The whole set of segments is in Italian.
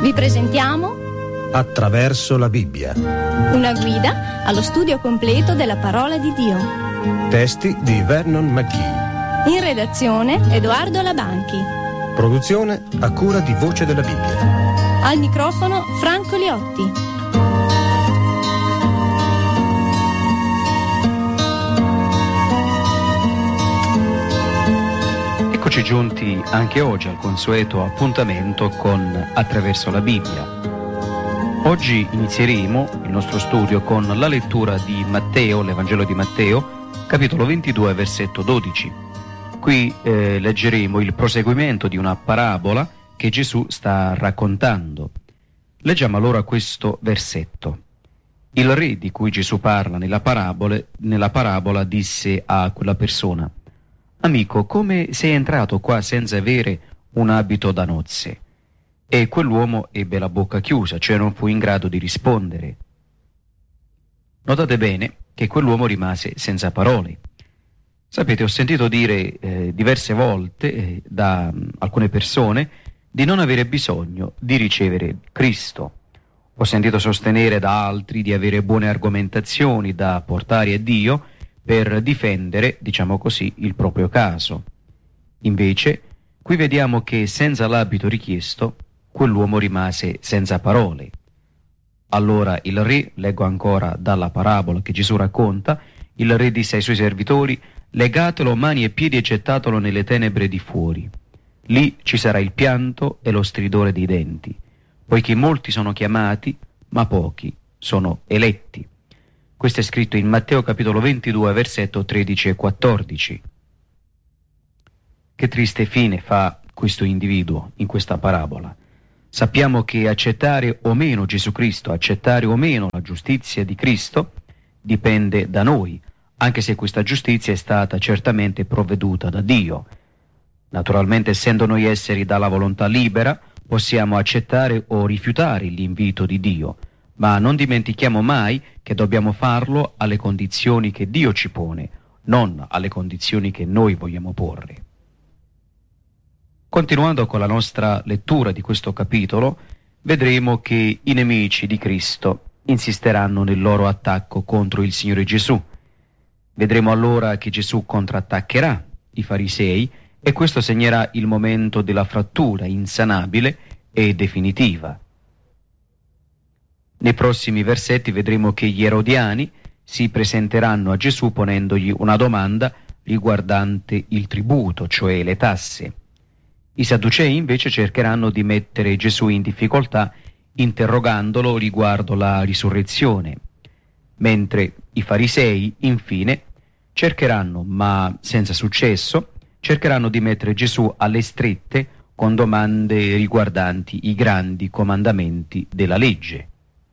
Vi presentiamo Attraverso la Bibbia. una guida allo studio completo della parola di Dio. Testi di Vernon McGee. In redazione Edoardo Labanchi. Produzione a cura di Voce della Bibbia. Al microfono Franco Liotti. Eccoci giunti anche oggi al consueto appuntamento con Attraverso la Bibbia. Oggi inizieremo il nostro studio con la lettura di Matteo, l'Evangelo di Matteo, capitolo 22, versetto 12. Qui leggeremo il proseguimento di una parabola che Gesù sta raccontando. Leggiamo allora questo versetto. Il re di cui Gesù parla nella parabola disse a quella persona: «Amico, come sei entrato qua senza avere un abito da nozze?» E quell'uomo ebbe la bocca chiusa, cioè non fu in grado di rispondere. Notate bene che quell'uomo rimase senza parole. Sapete, ho sentito dire diverse volte da alcune persone di non avere bisogno di ricevere Cristo. Ho sentito sostenere da altri di avere buone argomentazioni da portare a Dio per difendere, diciamo così, il proprio caso. Invece, qui vediamo che senza l'abito richiesto, quell'uomo rimase senza parole. Allora il re, leggo ancora dalla parabola che Gesù racconta, il re disse ai suoi servitori: «Legatelo mani e piedi e gettatelo nelle tenebre di fuori. Lì ci sarà il pianto e lo stridore dei denti, poiché molti sono chiamati, ma pochi sono eletti». Questo è scritto in Matteo capitolo 22, versetto 13 e 14. Che triste fine fa questo individuo in questa parabola. Sappiamo che accettare o meno Gesù Cristo, accettare o meno la giustizia di Cristo, dipende da noi, anche se questa giustizia è stata certamente provveduta da Dio. Naturalmente, essendo noi esseri dalla volontà libera, possiamo accettare o rifiutare l'invito di Dio, ma non dimentichiamo mai che dobbiamo farlo alle condizioni che Dio ci pone, non alle condizioni che noi vogliamo porre. Continuando con la nostra lettura di questo capitolo, vedremo che i nemici di Cristo insisteranno nel loro attacco contro il Signore Gesù. Vedremo allora che Gesù contrattaccherà i farisei e questo segnerà il momento della frattura insanabile e definitiva. Nei prossimi versetti vedremo che gli erodiani si presenteranno a Gesù ponendogli una domanda riguardante il tributo, cioè le tasse. I sadducei invece cercheranno di mettere Gesù in difficoltà interrogandolo riguardo la risurrezione, mentre i farisei, infine, cercheranno, ma senza successo, cercheranno di mettere Gesù alle strette con domande riguardanti i grandi comandamenti della legge.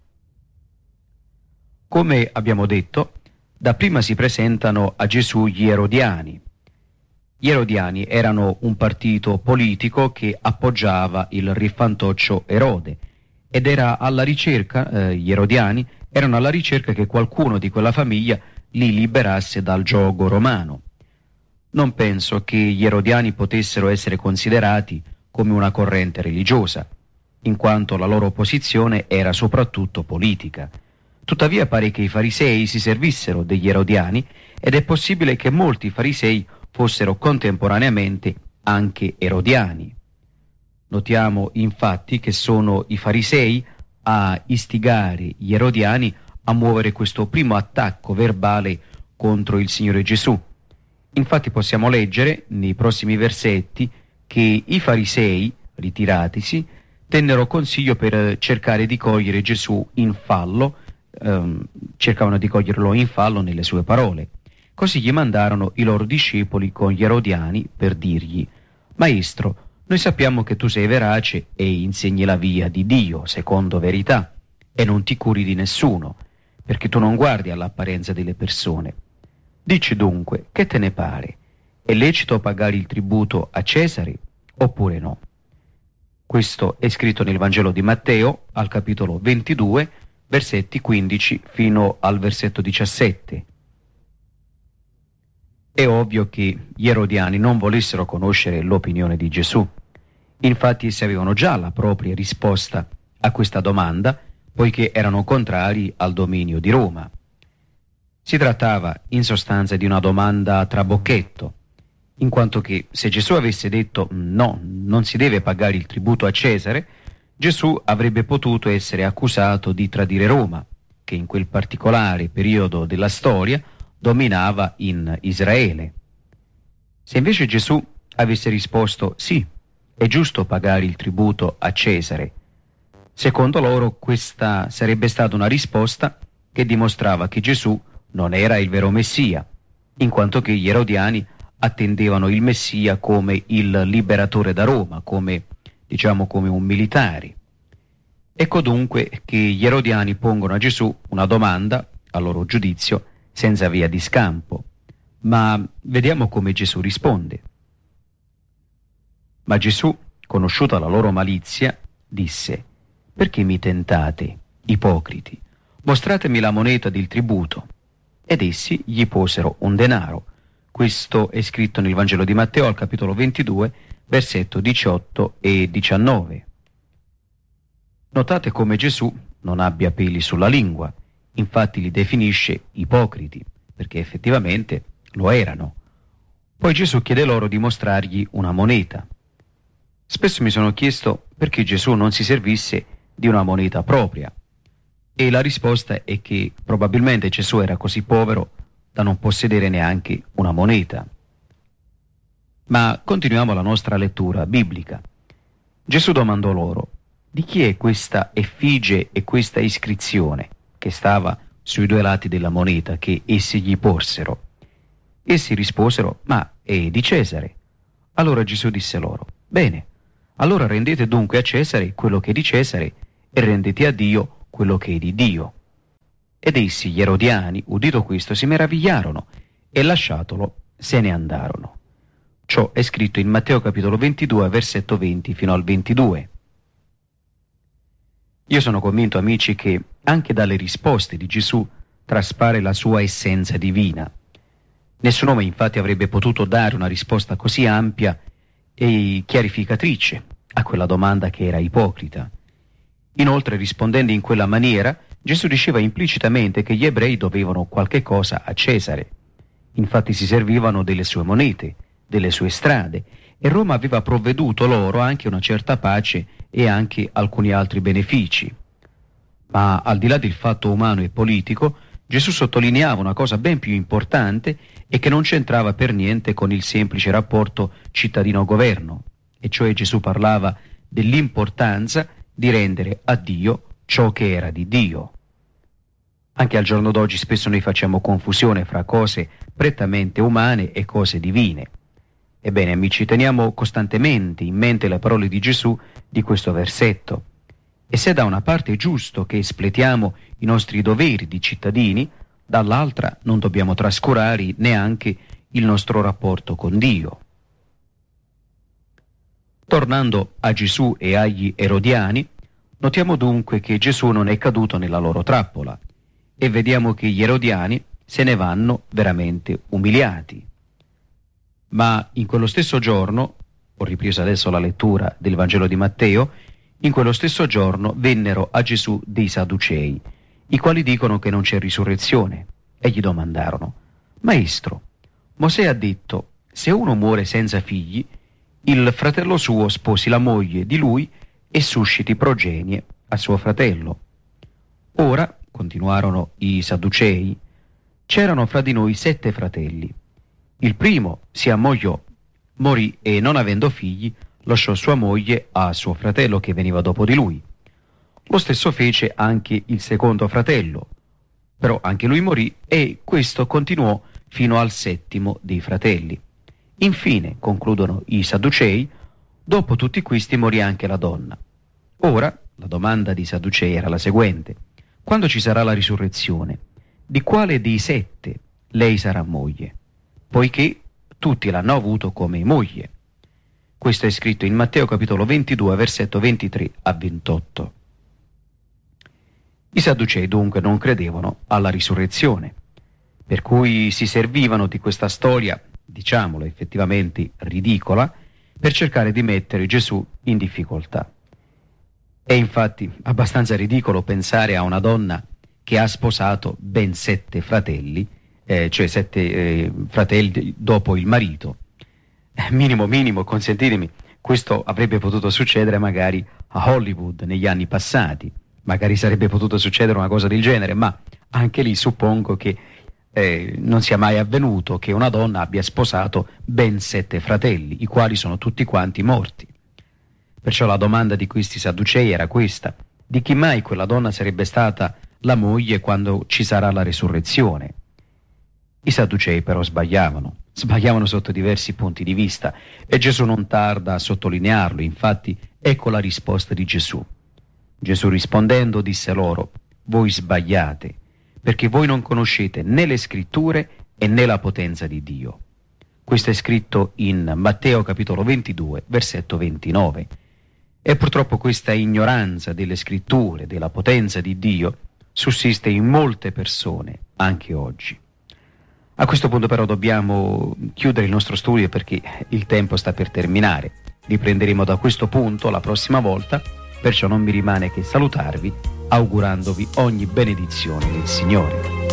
Come abbiamo detto, dapprima si presentano a Gesù gli erodiani. Gli erodiani erano un partito politico che appoggiava il re fantoccio Erode ed era alla ricerca, gli erodiani erano alla ricerca che qualcuno di quella famiglia li liberasse dal giogo romano. Non penso che gli erodiani potessero essere considerati come una corrente religiosa, in quanto la loro posizione era soprattutto politica. Tuttavia pare che i farisei si servissero degli erodiani ed è possibile che molti farisei fossero contemporaneamente anche erodiani. Notiamo infatti che sono i farisei a istigare gli erodiani a muovere questo primo attacco verbale contro il Signore Gesù. Infatti possiamo leggere nei prossimi versetti che i farisei, ritiratisi, tennero consiglio per cercare di cogliere Gesù in fallo, cercavano di coglierlo in fallo nelle sue parole. Così gli mandarono i loro discepoli con gli erodiani per dirgli: «Maestro, noi sappiamo che tu sei verace e insegni la via di Dio secondo verità e non ti curi di nessuno, perché tu non guardi all'apparenza delle persone. Dici dunque, che te ne pare? È lecito pagare il tributo a Cesare oppure no?» Questo è scritto nel Vangelo di Matteo, al capitolo 22, versetti 15 fino al versetto 17. È ovvio che gli erodiani non volessero conoscere l'opinione di Gesù. Infatti essi avevano già la propria risposta a questa domanda, poiché erano contrari al dominio di Roma. Si trattava in sostanza di una domanda a trabocchetto, in quanto che se Gesù avesse detto no, non si deve pagare il tributo a Cesare, Gesù avrebbe potuto essere accusato di tradire Roma, che in quel particolare periodo della storia dominava in Israele. Se invece Gesù avesse risposto sì, è giusto pagare il tributo a Cesare, secondo loro questa sarebbe stata una risposta che dimostrava che Gesù non era il vero Messia, in quanto che gli erodiani attendevano il Messia come il liberatore da Roma, come un militare. Ecco dunque che gli erodiani pongono a Gesù una domanda, a loro giudizio, senza via di scampo. Ma vediamo come Gesù risponde. Ma Gesù, conosciuta la loro malizia, disse: «Perché mi tentate, ipocriti? Mostratemi la moneta del tributo». Ed essi gli posero un denaro. Questo è scritto nel Vangelo di Matteo al capitolo 22, versetto 18 e 19. Notate come Gesù non abbia peli sulla lingua, infatti li definisce ipocriti, perché effettivamente lo erano. Poi Gesù chiede loro di mostrargli una moneta. Spesso mi sono chiesto perché Gesù non si servisse di una moneta propria, e la risposta è che probabilmente Gesù era così povero da non possedere neanche una moneta. Ma continuiamo la nostra lettura biblica. Gesù domandò loro: «Di chi è questa effigie e questa iscrizione che stava sui due lati della moneta che essi gli porsero?» Essi risposero: «Ma è di Cesare». Allora Gesù disse loro: «Bene, allora rendete dunque a Cesare quello che è di Cesare e rendete a Dio quello che è di Dio». Ed essi, gli erodiani, udito questo, si meravigliarono e lasciatolo se ne andarono. Ciò è scritto in Matteo capitolo 22, versetto 20 fino al 22. Io sono convinto, amici, che anche dalle risposte di Gesù traspare la sua essenza divina. Nessun uomo infatti avrebbe potuto dare una risposta così ampia e chiarificatrice a quella domanda che era ipocrita. Inoltre, rispondendo in quella maniera, Gesù diceva implicitamente che gli ebrei dovevano qualche cosa a Cesare. Infatti si servivano delle sue monete, delle sue strade, e Roma aveva provveduto loro anche una certa pace e anche alcuni altri benefici. Ma al di là del fatto umano e politico, Gesù sottolineava una cosa ben più importante e che non c'entrava per niente con il semplice rapporto cittadino-governo, e cioè Gesù parlava dell'importanza di rendere a Dio ciò che era di Dio. Anche al giorno d'oggi spesso noi facciamo confusione fra cose prettamente umane e cose divine. Ebbene, amici, teniamo costantemente in mente le parole di Gesù di questo versetto. E se da una parte è giusto che espletiamo i nostri doveri di cittadini, dall'altra non dobbiamo trascurare neanche il nostro rapporto con Dio. Tornando a Gesù e agli erodiani, notiamo dunque che Gesù non è caduto nella loro trappola e vediamo che gli erodiani se ne vanno veramente umiliati. Ma in quello stesso giorno, ho ripreso adesso la lettura del Vangelo di Matteo, in quello stesso giorno vennero a Gesù dei Sadducei, i quali dicono che non c'è risurrezione, e gli domandarono: «Maestro, Mosè ha detto, se uno muore senza figli, il fratello suo sposi la moglie di lui e susciti progenie a suo fratello. Ora», continuarono i Sadducei, «c'erano fra di noi 7 fratelli. Il primo si ammogliò, morì e non avendo figli lasciò sua moglie a suo fratello che veniva dopo di lui. Lo stesso fece anche il secondo fratello, però anche lui morì e questo continuò fino al 7° dei fratelli. Infine», concludono i Sadducei, «dopo tutti questi morì anche la donna». Ora, la domanda dei Sadducei era la seguente: «Quando ci sarà la risurrezione, di quale dei 7 lei sarà moglie? Poiché tutti l'hanno avuto come moglie». Questo è scritto in Matteo capitolo 22, versetto 23 a 28. I Sadducei dunque non credevano alla risurrezione, per cui si servivano di questa storia, diciamolo effettivamente ridicola, per cercare di mettere Gesù in difficoltà. È infatti abbastanza ridicolo pensare a una donna che ha sposato ben 7 fratelli, cioè 7 fratelli dopo il marito. Minimo, consentitemi, questo avrebbe potuto succedere magari a Hollywood negli anni passati, magari sarebbe potuto succedere una cosa del genere, ma anche lì suppongo che non sia mai avvenuto che una donna abbia sposato ben 7 fratelli, i quali sono tutti quanti morti. Perciò la domanda di questi Sadducei era questa: di chi mai quella donna sarebbe stata la moglie quando ci sarà la resurrezione? I Sadducei però sbagliavano sotto diversi punti di vista, e Gesù non tarda a sottolinearlo. Infatti ecco la risposta di Gesù. Gesù rispondendo disse loro: voi sbagliate, perché voi non conoscete né le scritture e né la potenza di Dio. Questo è scritto in Matteo capitolo 22, versetto 29. E purtroppo questa ignoranza delle scritture, della potenza di Dio, sussiste in molte persone, anche oggi. A questo punto però dobbiamo chiudere il nostro studio perché il tempo sta per terminare. Riprenderemo da questo punto la prossima volta, perciò non mi rimane che salutarvi, augurandovi ogni benedizione del Signore.